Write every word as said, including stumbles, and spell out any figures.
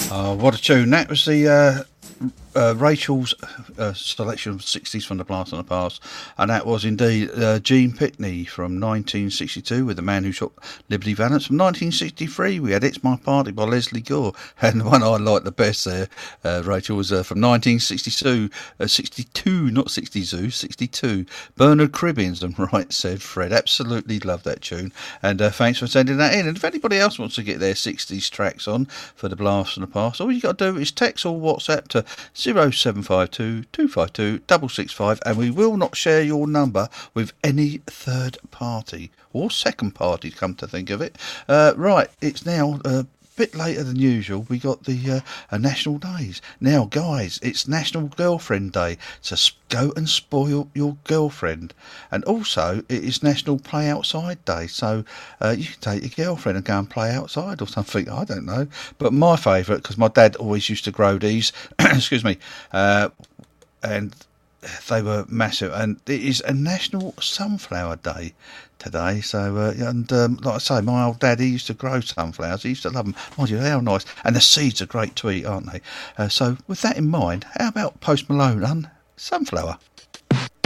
Oh, what a tune. That was the uh, uh, Rachel's uh, selection of sixties from the Blast from the Past, and that was indeed uh, Gene Pitney from nineteen sixty-two with The Man Who Shot Liberty Valance. From nineteen sixty-three we had It's My Party by Leslie Gore, and the one I liked the best there, uh, Rachel, was uh, from nineteen sixty-two, uh, sixty-two, not sixty-two, sixty-two, Bernard Cribbins, and Right Said Fred. Absolutely love that tune, and uh, thanks for sending that in. And if anybody else wants to get their sixties tracks on for the Blast from the Past, all you got to do is text or WhatsApp to zero seven five two, two five two, six six five, and we will not share your number with any third party or second party, come to think of it. Uh, right, it's now a bit later than usual. We got the uh, uh, national days. Now, guys, it's National Girlfriend Day, so go and spoil your girlfriend. And also, it is National Play Outside Day, so uh, you can take your girlfriend and go and play outside or something, I don't know. But my favourite, because my dad always used to grow these, excuse me, uh, and they were massive, and it is a National Sunflower Day today. So, uh, and um, like I say, my old dad, he used to grow sunflowers. He used to love them. Mind you, how nice. And the seeds are great to eat, aren't they? Uh, so, with that in mind, how about Post Malone and Sunflower?